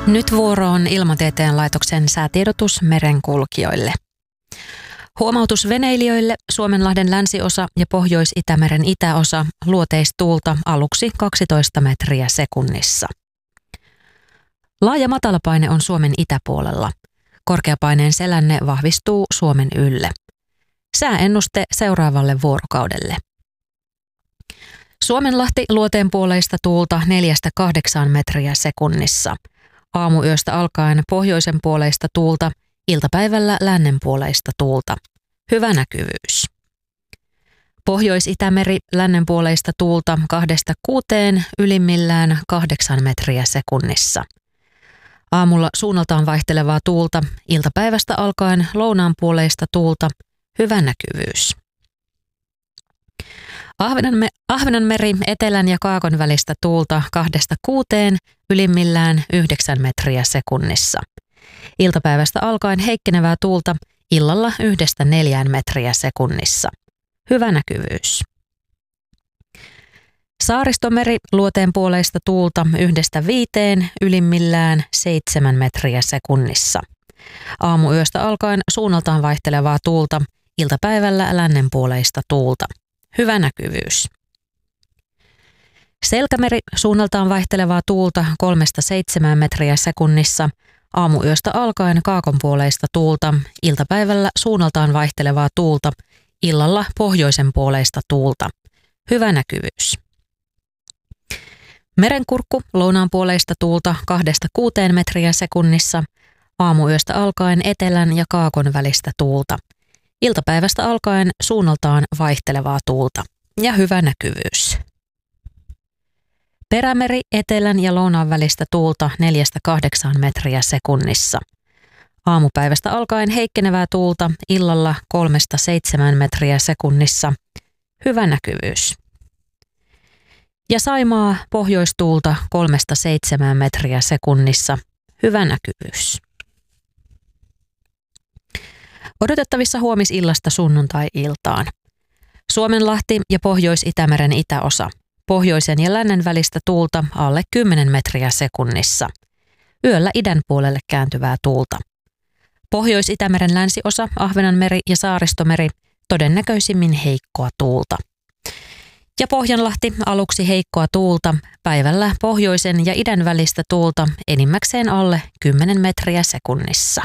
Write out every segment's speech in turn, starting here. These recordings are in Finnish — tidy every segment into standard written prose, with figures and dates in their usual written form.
Nyt vuoro on Ilmatieteen laitoksen säätiedotus merenkulkijoille. Huomautus veneilijöille: Suomenlahden länsiosa ja Pohjois-Itämeren itäosa, luoteistuulta aluksi 12 metriä sekunnissa. Laaja matalapaine on Suomen itäpuolella. Korkeapaineen selänne vahvistuu Suomen ylle. Sääennuste seuraavalle vuorokaudelle. Suomenlahti luoteenpuoleista tuulta 4–8 metriä sekunnissa. Aamuyöstä alkaen pohjoisen puoleista tuulta, iltapäivällä lännenpuoleista tuulta. Hyvä näkyvyys. Pohjois-Itämeri lännenpuoleista tuulta 2–6, ylimmillään 8 metriä sekunnissa. Aamulla suunnaltaan vaihtelevaa tuulta, iltapäivästä alkaen lounaanpuoleista tuulta. Hyvä näkyvyys. Ahvenanmeri etelän ja kaakon välistä tuulta 2–6, ylimmillään 9 metriä sekunnissa. Iltapäivästä alkaen heikkenevää tuulta, illalla 1–4 metriä sekunnissa. Hyvä näkyvyys. Saaristomeri luoteenpuoleista tuulta 1–5, ylimmillään 7 metriä sekunnissa. Aamuyöstä alkaen suunnaltaan vaihtelevaa tuulta, iltapäivällä lännenpuoleista tuulta. Hyvä näkyvyys. Selkämeri suunnaltaan vaihtelevaa tuulta 3–7 metriä sekunnissa. Aamuyöstä alkaen kaakonpuoleista tuulta, iltapäivällä suunnaltaan vaihtelevaa tuulta, illalla pohjoisen puoleista tuulta. Hyvä näkyvyys. Merenkurkku lounaanpuoleista tuulta 2–6 metriä sekunnissa. Aamuyöstä alkaen etelän ja kaakon välistä tuulta. Iltapäivästä alkaen suunnaltaan vaihtelevaa tuulta ja hyvä näkyvyys. Perämeri etelän ja lounaan välistä tuulta 4–8 metriä sekunnissa. Aamupäivästä alkaen heikkenevää tuulta, illalla 3–7 metriä sekunnissa. Hyvä näkyvyys. Ja Saimaa pohjoistuulta 3–7 metriä sekunnissa. Hyvä näkyvyys. Odotettavissa huomisillasta sunnuntai-iltaan. Suomenlahti ja Pohjois-Itämeren itäosa. Pohjoisen ja lännen välistä tuulta alle 10 metriä sekunnissa. Yöllä idän puolelle kääntyvää tuulta. Pohjois-Itämeren länsiosa, Ahvenanmeri ja Saaristomeri todennäköisimmin heikkoa tuulta. Ja Pohjanlahti aluksi heikkoa tuulta, päivällä pohjoisen ja idän välistä tuulta enimmäkseen alle 10 metriä sekunnissa.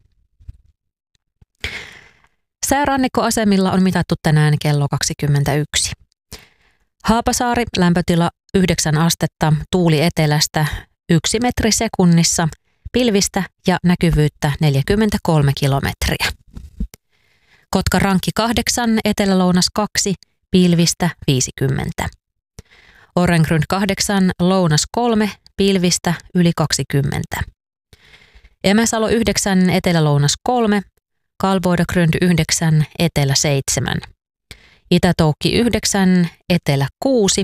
Säärannikkoasemilla on mitattu tänään kello 21. Haapasaari, lämpötila 9 astetta, tuuli etelästä 1 metri sekunnissa, pilvistä ja näkyvyyttä 43 kilometriä. Kotka-Rankki 8, etelä-lounas 2, pilvistä 50. Orrengrund 8, lounas 3, pilvistä yli 20. Emäsalo 9, etelä-lounas 3, Kalboidagrund 9, etelä 7. Itä-Toukki 9, etelä 6.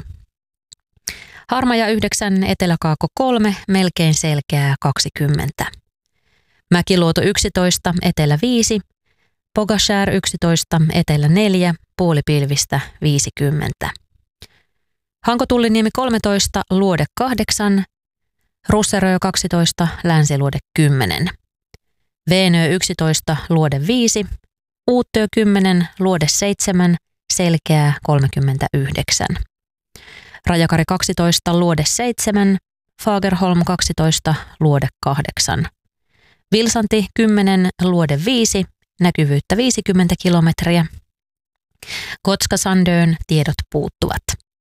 Harmaja 9, etelä-kaakko 3, melkein selkeää 20. Mäkiluoto 11, etelä 5. Pogashär 11, etelä 4, puolipilvistä 50. Hanko-Tulliniemi 13, luode 8. Russerö 12, länsiluode 10. Veenö 11, luode 5. Uuttyö 10, luode 7, selkeää 39. Rajakari 12, luode 7. Fagerholm 12, luode 8. Vilsanti 10, luode 5, näkyvyyttä 50 kilometriä. Kotska-Sandön tiedot puuttuvat.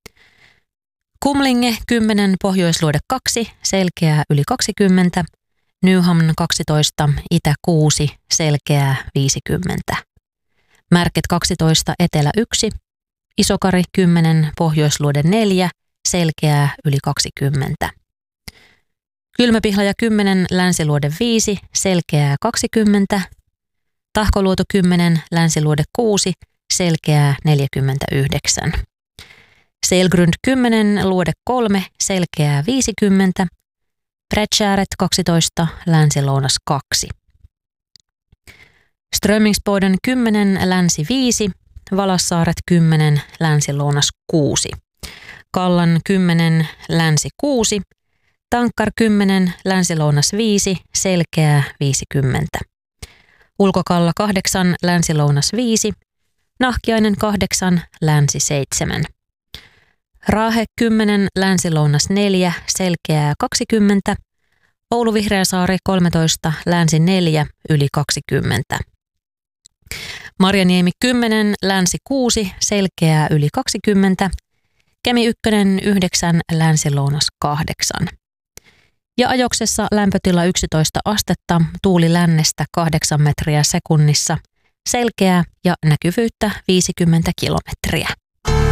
Kumlinge 10, pohjoisluode 2, selkeää yli 20. Nyhamn 12, itä 6, selkeää 50. Märket 12, etelä 1. Isokari 10, pohjoisluode 4, selkeää yli 20. Kylmäpihlaja 10, länsiluode 5, selkeää 20. Tahkoluoto 10, länsiluode 6, selkeää 49. Selgrund 10, luode 3, selkeää 50. Brätskääret 12, länsi-lounas 2. Strömingsboden 10, länsi 5. Valassaaret 10, länsi-lounas 6. Kallan 10, länsi 6. Tankkar 10, länsi-lounas 5, selkeää 50. Ulkokalla 8, länsi-lounas 5, Nahkiainen 8, länsi 7. Raahe 10, länsi-lounas 4, selkeää 20. Oulu-Vihreäsaari 13, länsi 4, yli 20. Marjaniemi 10, länsi 6, selkeää yli 20. Kemi 1, 9, länsi-lounas 8. Ja ajoksessa lämpötila 11 astetta, tuuli lännestä 8 metriä sekunnissa, selkeää ja näkyvyyttä 50 kilometriä.